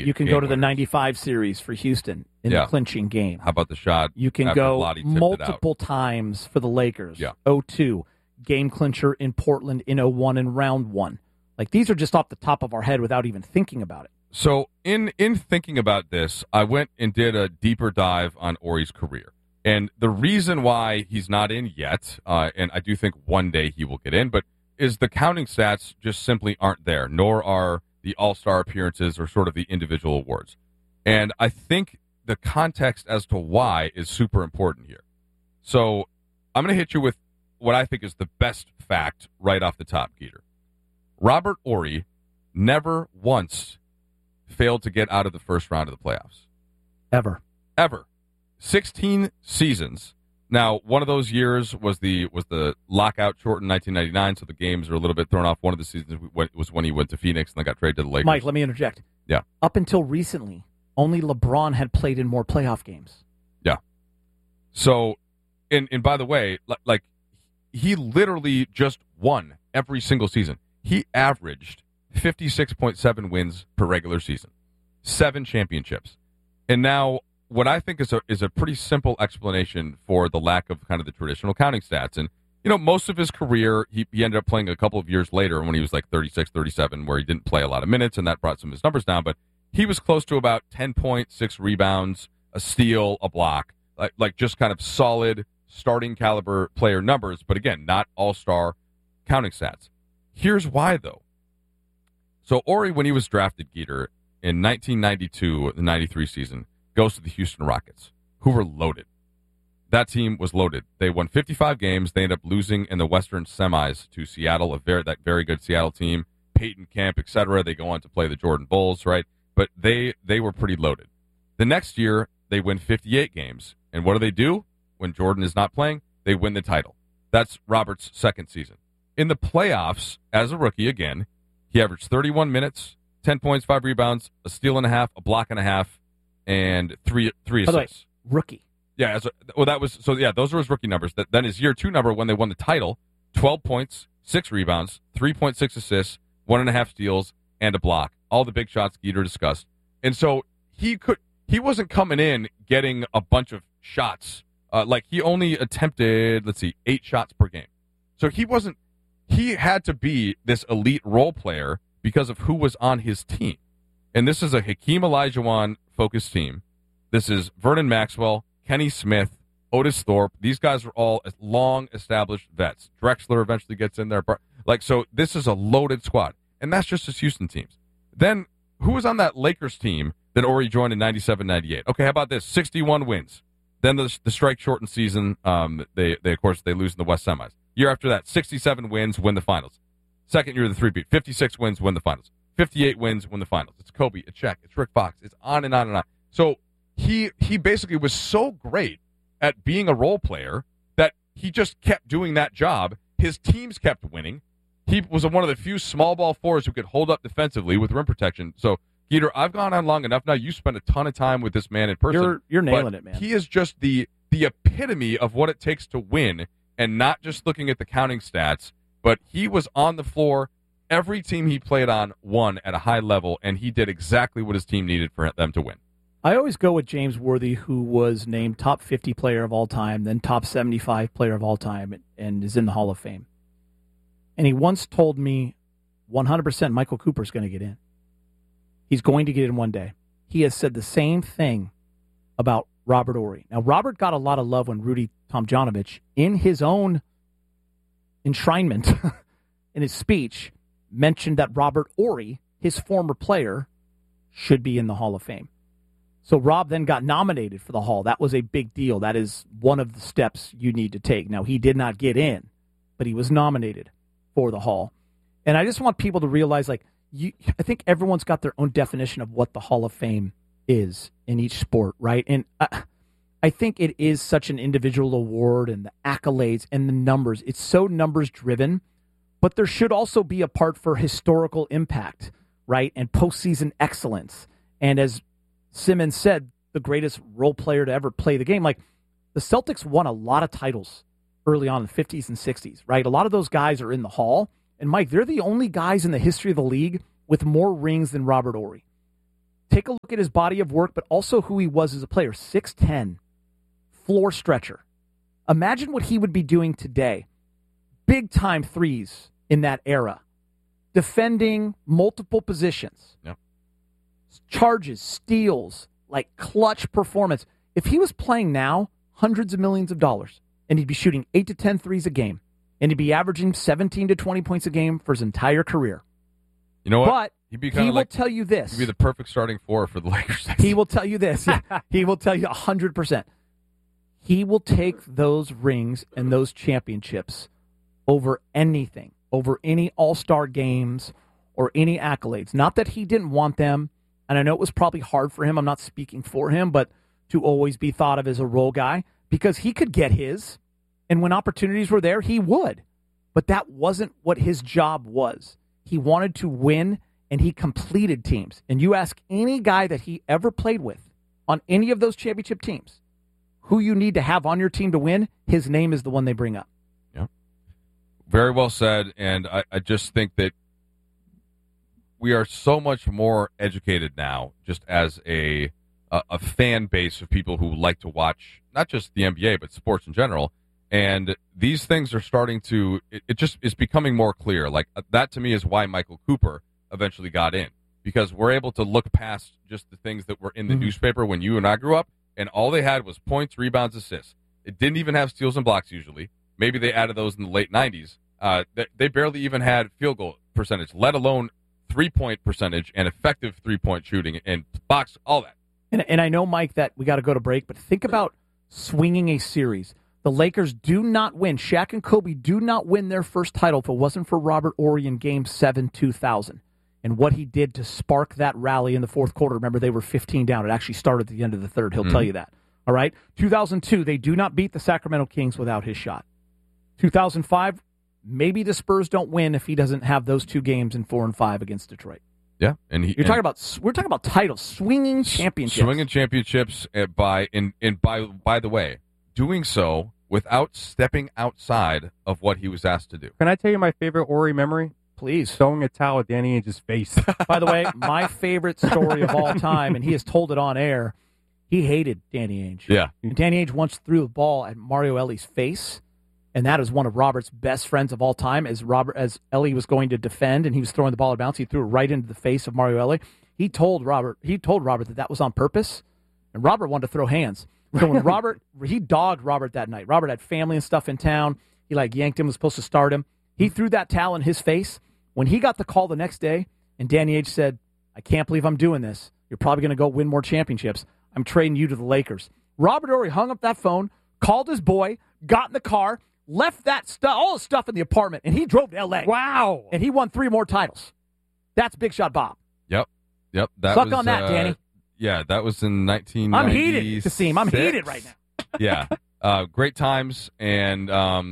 You can go to the 95 series for Houston in the clinching game. How about the shot? You can go multiple times for the Lakers. Yeah. 0-2, game clincher in Portland in 0-1 in round 1. Like, these are just off the top of our head without even thinking about it. So in thinking about this, I went and did a deeper dive on Horry's career. And the reason why he's not in yet, and I do think one day he will get in, but is the counting stats just simply aren't there, nor are the all-star appearances or sort of the individual awards. And I think the context as to why is super important here. So I'm going to hit you with what I think is the best fact right off the top, Geeter. Robert Horry never once failed to get out of the first round of the playoffs. Ever. 16 seasons. Now, one of those years was the lockout short in 1999, so the games are a little bit thrown off. One of the seasons was when he went to Phoenix and then got traded to the Lakers. Mike, let me interject. Yeah. Up until recently, only LeBron had played in more playoff games. Yeah. So, and by the way, like he literally just won every single season. He averaged 56.7 wins per regular season, 7 championships, and now. What I think is a pretty simple explanation for the lack of kind of the traditional counting stats. And, most of his career, he ended up playing a couple of years later when he was like 36, 37, where he didn't play a lot of minutes, and that brought some of his numbers down. But he was close to about 10 points, 6 rebounds, a steal, a block, like just kind of solid starting caliber player numbers. But again, not all-star counting stats. Here's why, though. So Horry, when he was drafted, Geeter, in 1992, the 93 season, goes to the Houston Rockets, who were loaded. That team was loaded. They won 55 games. They ended up losing in the Western semis to Seattle, that very good Seattle team, Peyton Camp, etc. They go on to play the Jordan Bulls, right? But they were pretty loaded. The next year, they win 58 games. And what do? When Jordan is not playing, they win the title. That's Robert's second season. In the playoffs, as a rookie again, he averaged 31 minutes, 10 points, 5 rebounds, a steal and a half, a block and a half, and three assists. By the way, rookie. Yeah, those are his rookie numbers. Then his year 2 number when they won the title, 12 points, 6 rebounds, 3.6 assists, 1.5 steals, and a block. All the big shots Geeter discussed. And so he wasn't coming in getting a bunch of shots. He only attempted, 8 shots per game. So he had to be this elite role player because of who was on his team. And this is a Hakeem Olajuwon-focused team. This is Vernon Maxwell, Kenny Smith, Otis Thorpe. These guys are all long-established vets. Drexler eventually gets in there. So this is a loaded squad. And that's just his Houston teams. Then, who was on that Lakers team that Horry joined in 97-98? Okay, how about this? 61 wins. Then the strike-shortened season, they lose in the West semis. Year after that, 67 wins, win the finals. Second year of the three-peat, 56 wins, win the finals. 58 wins, win the finals. It's Kobe, it's Shaq, it's Rick Fox. It's on and on and on. So he basically was so great at being a role player that he just kept doing that job. His teams kept winning. He was one of the few small ball fours who could hold up defensively with rim protection. So, Geeter, I've gone on long enough now. You spent a ton of time with this man in person. You're nailing it, man. He is just the epitome of what it takes to win, and not just looking at the counting stats, but he was on the floor. Every team he played on won at a high level, and he did exactly what his team needed for them to win. I always go with James Worthy, who was named top 50 player of all time, then top 75 player of all time, and is in the Hall of Fame. And he once told me 100% Michael Cooper's going to get in. He's going to get in one day. He has said the same thing about Robert Horry. Now, Robert got a lot of love when Rudy Tomjanovich, in his own enshrinement, in his speech, mentioned that Robert Horry, his former player, should be in the Hall of Fame. So Rob then got nominated for the Hall. That was a big deal. That is one of the steps you need to take. Now, he did not get in, but he was nominated for the Hall. And I just want people to realize, I think everyone's got their own definition of what the Hall of Fame is in each sport, right? And I think it is such an individual award, and the accolades and the numbers. It's so numbers-driven. But there should also be a part for historical impact, right, and postseason excellence. And as Simmons said, the greatest role player to ever play the game. Like, the Celtics won a lot of titles early on in the 50s and 60s, right? A lot of those guys are in the Hall. And, Mike, they're the only guys in the history of the league with more rings than Robert Horry. take a look at his body of work, but also who he was as a player. 6'10", floor stretcher. Imagine what he would be doing today. Big-time threes in that era. Defending multiple positions. Yep. Charges, steals, like clutch performance. If he was playing now, hundreds of millions of dollars, and he'd be shooting 8 to 10 threes a game, and he'd be averaging 17 to 20 points a game for his entire career. You know what? But he will tell you this. He'd be the perfect starting four for the Lakers. He will tell you this. He will tell you 100%. He will take those rings and those championships over anything, over any all-star games or any accolades. Not that he didn't want them, and I know it was probably hard for him. I'm not speaking for him, but to always be thought of as a role guy, because he could get his, and when opportunities were there, he would. But that wasn't what his job was. He wanted to win, and he completed teams. And you ask any guy that he ever played with on any of those championship teams, who you need to have on your team to win, his name is the one they bring up. Yeah. Very well said, and I just think that we are so much more educated now, just as a fan base of people who like to watch not just the NBA, but sports in general. And these things are starting to, it just is becoming more clear. Like, that to me is why Michael Cooper eventually got in, because we're able to look past just the things that were in the newspaper when you and I grew up, and all they had was points, rebounds, assists. It didn't even have steals and blocks usually. Maybe they added those in the late 90s. They barely even had field goal percentage, let alone three-point percentage and effective three-point shooting and box, all that. And I know, Mike, that we got to go to break, but think about swinging a series. The Lakers do not win. Shaq and Kobe do not win their first title if it wasn't for Robert Horry in Game 7, 2000, and what he did to spark that rally in the fourth quarter. Remember, they were 15 down. It actually started at the end of the third. He'll tell you that. All right? 2002, they do not beat the Sacramento Kings without his shot. 2005, maybe the Spurs don't win if he doesn't have those two games in 4 and 5 against Detroit. Yeah, and we're talking about titles, swinging championships, by the way, doing so without stepping outside of what he was asked to do. Can I tell you my favorite Horry memory? Please. Throwing a towel at Danny Ainge's face. By the way, my favorite story of all time, and he has told it on air, he hated Danny Ainge. Yeah. And Danny Ainge once threw the ball at Mario Ellie's face, and that is one of Robert's best friends of all time. As Ellie was going to defend and he was throwing the ball out of bounds, he threw it right into the face of Mario Ellie. He told Robert that was on purpose, and Robert wanted to throw hands. So when he dogged Robert that night. Robert had family and stuff in town. He yanked him, was supposed to start him. He threw that towel in his face. When he got the call the next day, and Danny Ainge said, "I can't believe I'm doing this. You're probably going to go win more championships. I'm trading you to the Lakers." Robert Horry hung up that phone, called his boy, got in the car, left that stuff, all the stuff in the apartment, and he drove to L.A. Wow. And he won 3 more titles. That's Big Shot Bob. Yep. Suck on that, Danny. Yeah, that was in 1996. I'm heated to see him. I'm heated right now. Yeah. Great times, and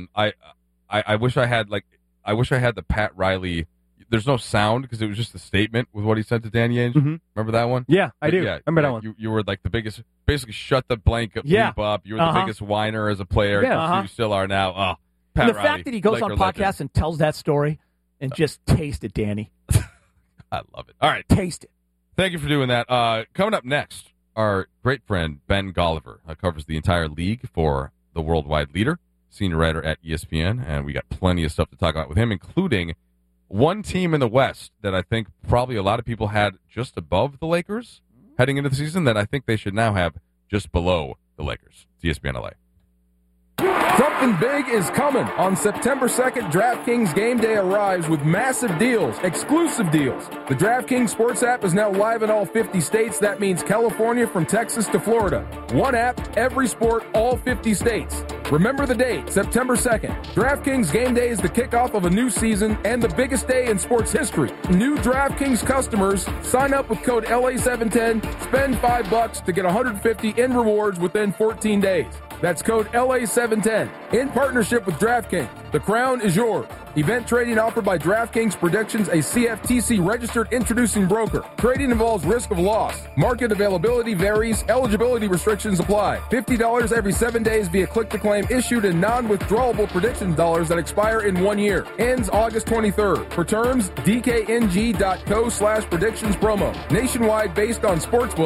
I wish I had the Pat Riley. There's no sound because it was just a statement with what he said to Danny Ainge. Mm-hmm. Remember that one? Yeah, I do. Yeah, remember that one. You were the biggest, basically shut the blanket up. You were the biggest whiner as a player. Yeah, You still are now. Oh, Pat and the Riley, fact that he goes on podcasts and tells that story and just taste it, Danny. I love it. All right. Taste it. Thank you for doing that. Coming up next, our great friend Ben Golliver covers the entire league for the Worldwide Leader, senior writer at ESPN, and we got plenty of stuff to talk about with him, including one team in the West that I think probably a lot of people had just above the Lakers heading into the season that I think they should now have just below the Lakers. It's ESPN LA. Something big is coming. On September 2nd, DraftKings Game Day arrives with massive deals, exclusive deals. The DraftKings Sports app is now live in all 50 states. That means California from Texas to Florida. One app, every sport, all 50 states. Remember the date, September 2nd. DraftKings Game Day is the kickoff of a new season and the biggest day in sports history. New DraftKings customers sign up with code LA710, spend $5 to get $150 in rewards within 14 days. That's code LA710 in partnership with DraftKings. The crown is yours. Event trading offered by DraftKings Predictions, a CFTC registered introducing broker. Trading involves risk of loss. Market availability varies. Eligibility restrictions apply. $50 every 7 days via click-to-claim issued in non-withdrawable predictions dollars that expire in 1 year. Ends August 23rd. For terms, dkng.co/predictions promo. Nationwide based on sportsbook.